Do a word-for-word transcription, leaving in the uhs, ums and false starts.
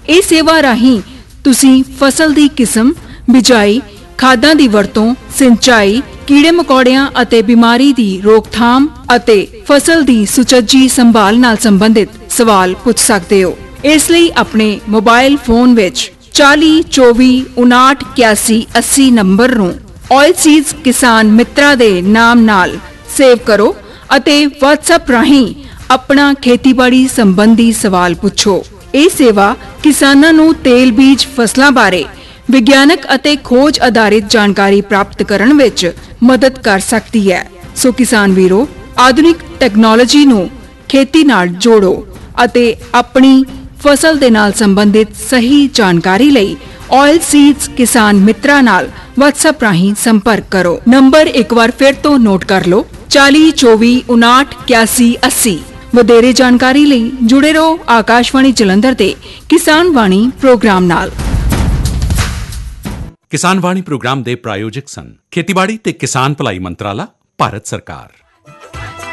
ਇਹ ਸੇਵਾ ਰਾਹੀਂ ਤੁਸੀਂ ਫਸਲ ਦੀ ਕਿਸਮ, ਬਿਜਾਈ, ਖਾਦਾਂ ਦੀ ਵਰਤੋਂ, ਸਿੰਚਾਈ, ਕੀੜੇ ਮਕੌੜਿਆਂ ਅਤੇ ਬਿਮਾਰੀ ਦੀ ਰੋਕਥਾਮ ਅਤੇ ਫਸਲ ਦੀ ਸੁਚੱਜੀ ਸੰਭਾਲ ਨਾਲ ਸੰਬੰਧਿਤ ਸਵਾਲ ਪੁੱਛ ਸਕਦੇ ਹੋ। ਇਸ ਲਈ ਆਪਣੇ ਮੋਬਾਈਲ ਫੋਨ ਵਿੱਚ ਚਾਲੀ ਚੌਵੀ ਉਨਾਹਠ ਇਕਿਆਸੀ ਅੱਸੀ ਨੰਬਰ ਨੂੰ ਆਇਲ ਸੀਡਸ ਕਿਸਾਨ ਮਿੱਤਰਾ ਦੇ ਨਾਮ ਨਾਲ ਸੇਵ ਕਰੋ ਅਤੇ WhatsApp ਰਾਹੀਂ ਆਪਣਾ ਖੇਤੀਬਾੜੀ ਸੰਬੰਧੀ ਸਵਾਲ ਪੁੱਛੋ। ਇਹ ਸੇਵਾ ਕਿਸਾਨਾਂ ਨੂੰ ਤੇਲ ਬੀਜ ਫਸਲਾਂ ਬਾਰੇ ਵਿਗਿਆਨਕ ਅਤੇ ਖੋਜ ਆਧਾਰਿਤ ਜਾਣਕਾਰੀ ਪ੍ਰਾਪਤ ਕਰਨ ਵਿੱਚ ਮਦਦ ਕਰ ਸਕਦੀ ਹੈ। ਸੋ ਕਿਸਾਨ ਵੀਰੋ, ਆਧੁਨਿਕ ਟੈਕਨੋਲੋਜੀ ਨੂੰ ਖੇਤੀ ਨਾਲ ਜੋੜੋ ਅਤੇ ਆਪਣੀ ਫਸਲ ਦੇ ਨਾਲ ਸੰਬੰਧਿਤ ਸਹੀ ਜਾਣਕਾਰੀ ਲਈ ਆਇਲ ਸੀਡਸ ਕਿਸਾਨ ਮਿੱਤਰਾ ਨਾਲ WhatsApp ਰਾਹੀਂ ਸੰਪਰਕ ਕਰੋ। ਨੰਬਰ ਇੱਕ ਵਾਰ ਫਿਰ ਤੋਂ ਨੋਟ ਕਰ ਲਓ, ਚਾਲੀ ਚੌਵੀ ਉਨਾਹਠ ਇਕਿਆਸੀ ਅੱਸੀ। ਵਧੇਰੇ ਜਾਣਕਾਰੀ ਲਈ ਜੁੜੇ ਰਹੋ ਆਕਾਸ਼ਵਾਣੀ ਜਲੰਧਰ ਦੇ ਕਿਸਾਨ ਵਾਣੀ ਪ੍ਰੋਗਰਾਮ ਨਾਲ। ਕਿਸਾਨ ਵਾਣੀ ਪ੍ਰੋਗਰਾਮ ਦੇ ਪ੍ਰਾਯੋਜਕ ਸਨ ਖੇਤੀਬਾੜੀ ਤੇ ਕਿਸਾਨ ਭਲਾਈ ਮੰਤਰਾਲਾ, ਭਾਰਤ ਸਰਕਾਰ।